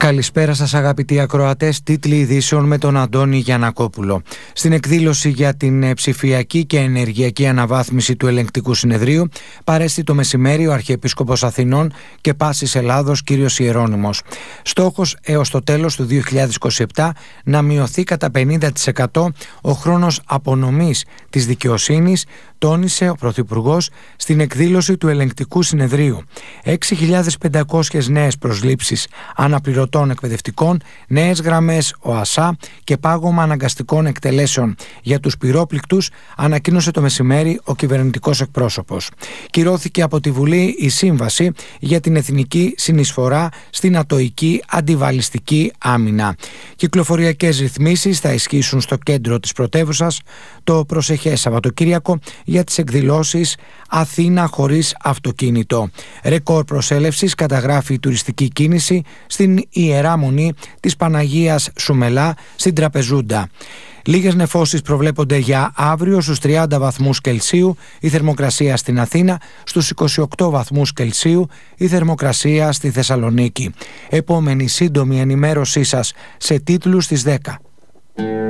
Καλησπέρα σας αγαπητοί ακροατές, τίτλοι ειδήσεων με τον Αντώνη Γιαννακόπουλο. Στην εκδήλωση για την ψηφιακή και ενεργειακή αναβάθμιση του Ελεγκτικού Συνεδρίου παρέστη το μεσημέρι ο Αρχιεπίσκοπος Αθηνών και Πάσης Ελλάδος κ. Ιερώνυμος. Στόχος έως το τέλος του 2027 να μειωθεί κατά 50% ο χρόνος απονομής της δικαιοσύνης, τόνισε ο Πρωθυπουργός στην εκδήλωση του Ελεγκτικού Συνεδρίου. 6.500 νέες προσλήψεις αναπληρωτών εκπαιδευτικών, νέες γραμμές ΟΑΣΑ και πάγωμα αναγκαστικών εκτελέσεων για τους πυρόπληκτους, ανακοίνωσε το μεσημέρι ο κυβερνητικός εκπρόσωπος. Κυρώθηκε από τη Βουλή η Σύμβαση για την Εθνική Συνεισφορά στην Ατοική Αντιβαλιστική Άμυνα. Κυκλοφοριακές ρυθμίσεις θα ισχύσουν στο κέντρο της πρωτεύουσας το προσεχές Σαββατοκύριακο για τις εκδηλώσεις Αθήνα χωρίς αυτοκίνητο. Ρεκόρ προσέλευσης καταγράφει η τουριστική κίνηση στην Ιερά Μονή της Παναγίας Σουμελά στην Τραπεζούντα. Λίγες νεφώσεις προβλέπονται για αύριο στους 30 βαθμούς Κελσίου η θερμοκρασία στην Αθήνα, στους 28 βαθμούς Κελσίου η θερμοκρασία στη Θεσσαλονίκη. Επόμενη σύντομη ενημέρωσή σας σε τίτλους στις 10.